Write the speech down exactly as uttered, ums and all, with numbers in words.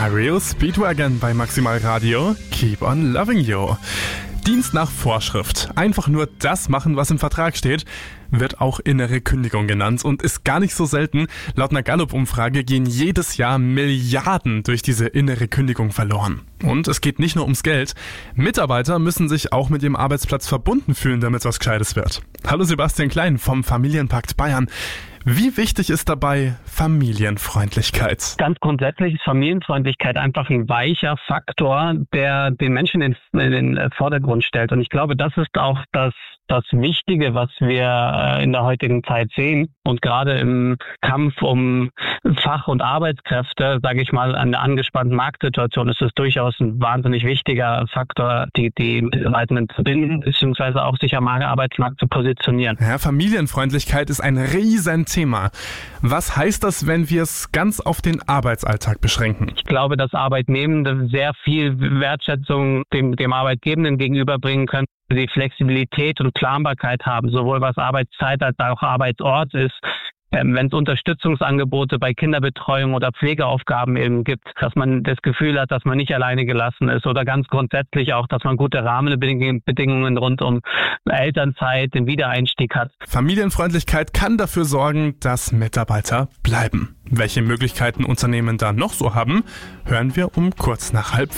R E O Speedwagon bei Maximal Radio. Keep on loving you. Dienst nach Vorschrift. Einfach nur das machen, was im Vertrag steht, wird auch innere Kündigung genannt und ist gar nicht so selten. Laut einer Gallup-Umfrage gehen jedes Jahr Milliarden durch diese innere Kündigung verloren. Und es geht nicht nur ums Geld. Mitarbeiter müssen sich auch mit ihrem Arbeitsplatz verbunden fühlen, damit was Gescheites wird. Hallo Sebastian Klein vom Familienpakt Bayern. Wie wichtig ist dabei Familienfreundlichkeit? Ganz grundsätzlich ist Familienfreundlichkeit einfach ein weicher Faktor, der den Menschen in den Vordergrund stellt. Und ich glaube, das ist auch das, das Wichtige, was wir in der heutigen Zeit sehen. Und gerade im Kampf um Fach- und Arbeitskräfte, sage ich mal, an der angespannten Marktsituation ist es durchaus ein wahnsinnig wichtiger Faktor, die, die Mitarbeitenden zu binden, beziehungsweise auch sich am Arbeitsmarkt zu positionieren. Ja, Familienfreundlichkeit ist ein riesen Thema. Was heißt das, wenn wir es ganz auf den Arbeitsalltag beschränken? Ich glaube, dass Arbeitnehmende sehr viel Wertschätzung dem, dem Arbeitgebenden gegenüberbringen können, die Flexibilität und Planbarkeit haben, sowohl was Arbeitszeit als auch Arbeitsort ist. Wenn es Unterstützungsangebote bei Kinderbetreuung oder Pflegeaufgaben eben gibt, dass man das Gefühl hat, dass man nicht alleine gelassen ist oder ganz grundsätzlich auch, dass man gute Rahmenbedingungen rund um Elternzeit, den Wiedereinstieg hat. Familienfreundlichkeit kann dafür sorgen, dass Mitarbeiter bleiben. Welche Möglichkeiten Unternehmen da noch so haben, hören wir um kurz nach halb